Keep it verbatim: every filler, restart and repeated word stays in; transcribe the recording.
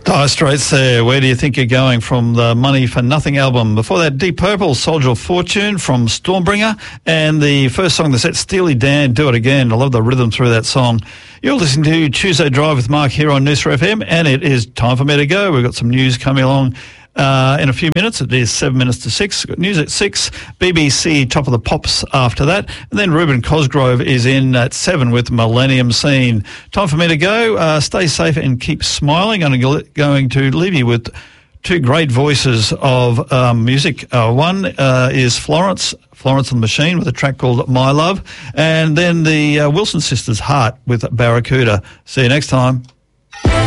Dire Straits there. Where do you think you're going from the Money for Nothing album? Before that, Deep Purple, Soldier of Fortune from Stormbringer. And the first song they set, Steely Dan, Do It Again. I love the rhythm through that song. You're listening to Tuesday Drive with Mark here on Noosa F M, and it is time for me to go. We've got some news coming along uh, in a few minutes. It is seven minutes to six. We've got news at six, B B C Top of the Pops after that. And then Ruben Cosgrove is in at seven with Millennium Scene. Time for me to go. Uh, stay safe and keep smiling. I'm going to leave you with two great voices of um, music. Uh, one uh, is Florence, Florence and the Machine with a track called My Love. And then the uh, Wilson Sisters, Heart with Barracuda. See you next time.